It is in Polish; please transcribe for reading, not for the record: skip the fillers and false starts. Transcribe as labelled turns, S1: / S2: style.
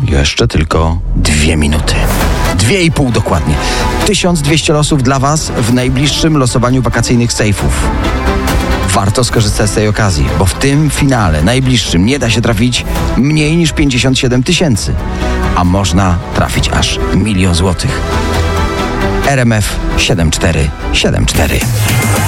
S1: Jeszcze tylko 2 minuty. 2,5 dokładnie. 1200 losów dla Was w najbliższym losowaniu wakacyjnych sejfów. Warto skorzystać z tej okazji, bo w tym finale najbliższym nie da się trafić mniej niż 57 000, a można trafić aż 1 000 000 złotych. RMF 7474.